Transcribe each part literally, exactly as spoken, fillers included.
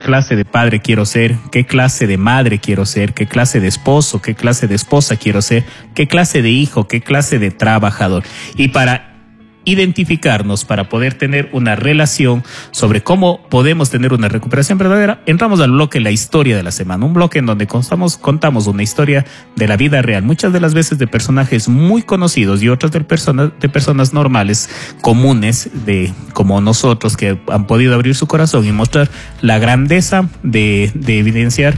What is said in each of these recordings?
clase de padre quiero ser, qué clase de madre quiero ser, qué clase de esposo, qué clase de esposa quiero ser, qué clase de hijo, qué clase de trabajador. Y para identificarnos, para poder tener una relación sobre cómo podemos tener una recuperación verdadera, entramos al bloque La Historia de la Semana, un bloque en donde contamos, contamos una historia de la vida real, muchas de las veces de personajes muy conocidos y otras de personas, de personas normales, comunes, de como nosotros, que han podido abrir su corazón y mostrar la grandeza de, de evidenciar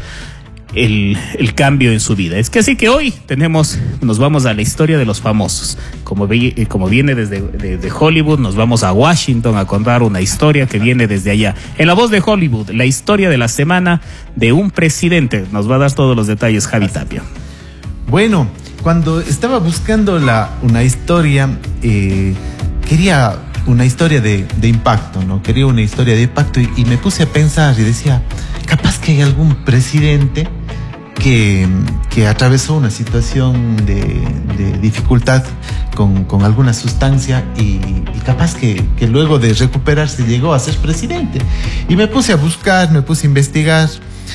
El, el cambio en su vida. Es que así que hoy tenemos, nos vamos a la historia de los famosos. Como, ve, como viene desde de, de Hollywood, nos vamos a Washington a contar una historia que viene desde allá. En La Voz de Hollywood, la historia de la semana de un presidente. Nos va a dar todos los detalles Javi Tapia. Bueno, cuando estaba buscando la, una historia, eh, quería una historia de, de impacto, ¿no? Quería una historia de impacto y, y me puse a pensar y decía, capaz que hay algún presidente que, que atravesó una situación de, de dificultad con, con alguna sustancia y, y capaz que, que luego de recuperarse llegó a ser presidente. Y me puse a buscar, me puse a investigar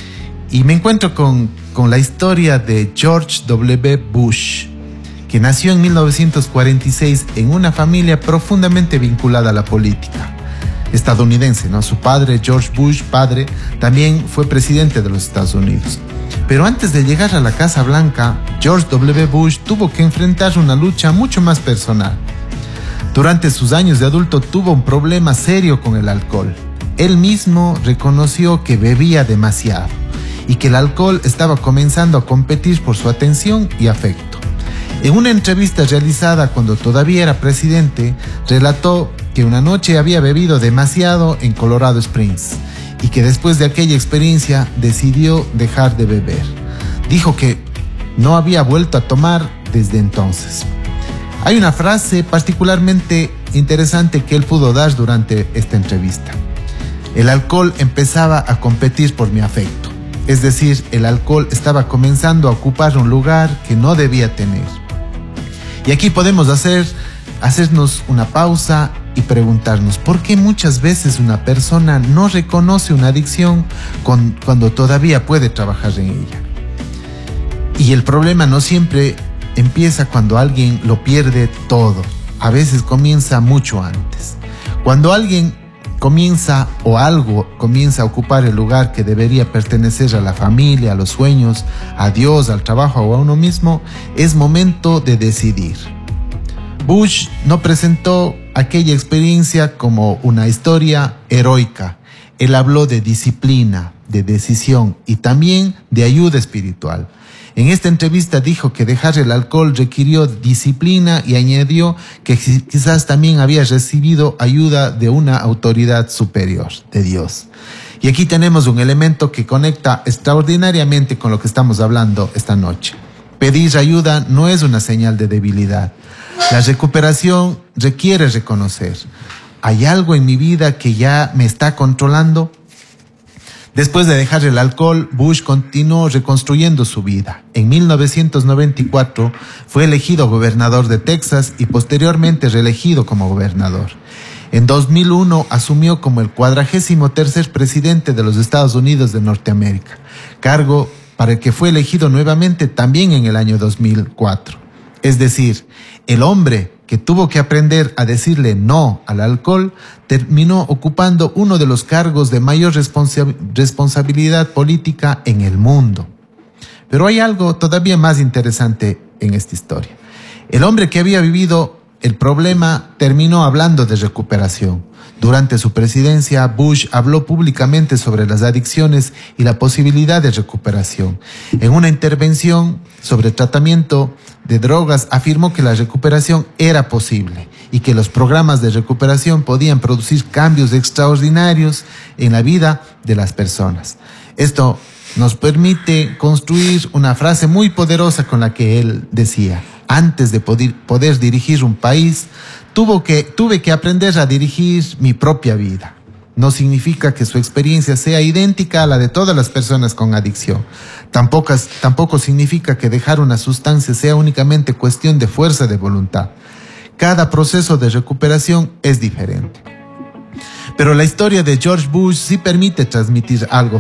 y me encuentro con, con la historia de George W. Bush, que nació en mil novecientos cuarenta y seis en una familia profundamente vinculada a la política estadounidense, ¿no? Su padre, George Bush, padre, también fue presidente de los Estados Unidos. Pero antes de llegar a la Casa Blanca, George W. Bush tuvo que enfrentar una lucha mucho más personal. Durante sus años de adulto tuvo un problema serio con el alcohol. Él mismo reconoció que bebía demasiado y que el alcohol estaba comenzando a competir por su atención y afecto. En una entrevista realizada cuando todavía era presidente, relató que una noche había bebido demasiado en Colorado Springs y que después de aquella experiencia decidió dejar de beber. Dijo que no había vuelto a tomar desde entonces. Hay una frase particularmente interesante que él pudo dar durante esta entrevista. El alcohol empezaba a competir por mi afecto. Es decir, el alcohol estaba comenzando a ocupar un lugar que no debía tener. Y aquí podemos hacer, hacernos una pausa y preguntarnos por qué muchas veces una persona no reconoce una adicción con, cuando todavía puede trabajar en ella. Y el problema no siempre empieza cuando alguien lo pierde todo. A veces comienza mucho antes. Cuando alguien comienza o algo comienza a ocupar el lugar que debería pertenecer a la familia, a los sueños, a Dios, al trabajo o a uno mismo, es momento de decidir. Bush no presentó aquella experiencia como una historia heroica. Él habló de disciplina, de decisión y también de ayuda espiritual. En esta entrevista dijo que dejar el alcohol requirió disciplina y añadió que quizás también había recibido ayuda de una autoridad superior, de Dios. Y aquí tenemos un elemento que conecta extraordinariamente con lo que estamos hablando esta noche. Pedir ayuda no es una señal de debilidad. La recuperación requiere reconocer: ¿hay algo en mi vida que ya me está controlando? Después de dejar el alcohol, Bush continuó reconstruyendo su vida. En mil novecientos noventa y cuatro fue elegido gobernador de Texas y posteriormente reelegido como gobernador. En dos mil uno asumió como el cuadragésimo tercer presidente de los Estados Unidos de Norteamérica, cargo para el que fue elegido nuevamente también en el año dos mil cuatro. Es decir, el hombre que tuvo que aprender a decirle no al alcohol, terminó ocupando uno de los cargos de mayor responsa- responsabilidad política en el mundo. Pero hay algo todavía más interesante en esta historia. El hombre que había vivido el problema terminó hablando de recuperación. Durante su presidencia, Bush habló públicamente sobre las adicciones y la posibilidad de recuperación. En una intervención sobre tratamiento de drogas, afirmó que la recuperación era posible y que los programas de recuperación podían producir cambios extraordinarios en la vida de las personas. Esto nos permite construir una frase muy poderosa con la que él decía: antes de poder, poder dirigir un país, tuvo que, tuve que aprender a dirigir mi propia vida. No significa que su experiencia sea idéntica a la de todas las personas con adicción. Tampoco, tampoco significa que dejar una sustancia sea únicamente cuestión de fuerza de voluntad. Cada proceso de recuperación es diferente. Pero la historia de George Bush sí permite transmitir algo